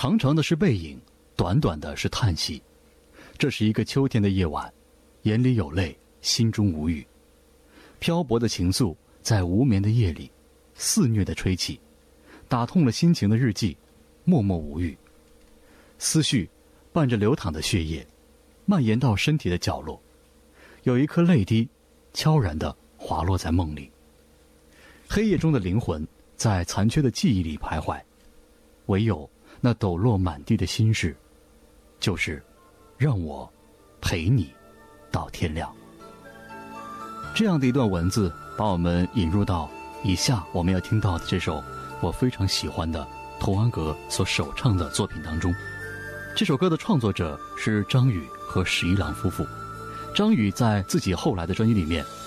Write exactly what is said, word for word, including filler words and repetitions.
长长的是背影，短短的是叹息。这是一个秋天的夜晚，眼里有泪，心中无语。漂泊的情愫在无眠的夜里肆虐地吹起，打痛了心情的日记默默无语。思绪伴着流淌的血液蔓延到身体的角落，有一颗泪滴悄然地滑落在梦里。黑夜中的灵魂在残缺的记忆里徘徊，唯有那抖落满地的心事，就是让我陪你到天亮。这样的一段文字把我们引入到以下我们要听到的这首我非常喜欢的童安格所首唱的作品当中。这首歌的创作者是张宇和十一郎夫妇。张宇在自己后来的专辑里面